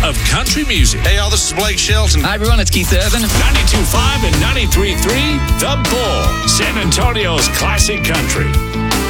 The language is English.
of country music. Hey, y'all, this is Blake Shelton. Hi, everyone. It's Keith Urban. 92.5 and 93.3, The Bull, San Antonio's classic country.